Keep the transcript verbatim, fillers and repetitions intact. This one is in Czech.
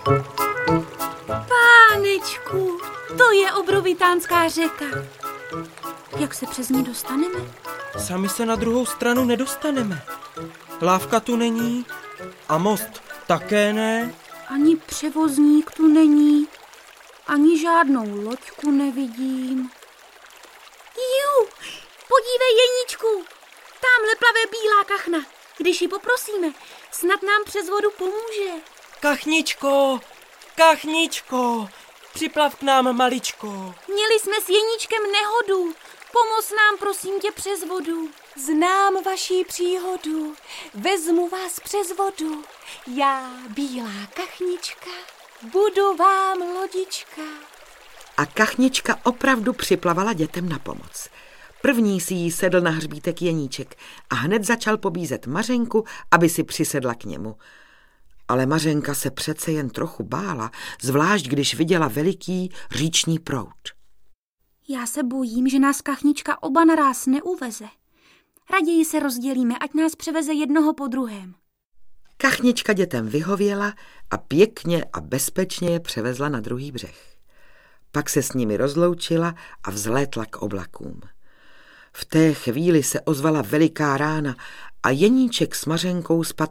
Pánečku, to je obrovitánská řeka. Jak se přes ní dostaneme? Sami se na druhou stranu nedostaneme. Lávka tu není a most také ne. Ani převozník tu není, ani žádnou loďku nevidím. Jú, podívej, Jeníčku, támhle plave bílá kachna. Když ji poprosíme, snad nám přes vodu pomůže. Kachničko, kachničko, připlav k nám, maličko. Měli jsme s Jeníčkem nehodu. Pomoz nám, prosím tě, přes vodu. Znám vaší příhodu, vezmu vás přes vodu. Já, bílá kachnička, budu vám lodička. A kachnička opravdu připlavala dětem na pomoc. První si jí sedl na hřbítek Jeníček a hned začal pobízet Mařenku, aby si přisedla k němu. Ale Mařenka se přece jen trochu bála, zvlášť když viděla veliký říční proud. Já se bojím, že nás kachnička oba naráz neuveze. Raději se rozdělíme, ať nás převeze jednoho po druhém. Kachnička dětem vyhověla a pěkně a bezpečně je převezla na druhý břeh. Pak se s nimi rozloučila a vzlétla k oblakům. V té chvíli se ozvala veliká rána a Jeníček s Mařenkou spadl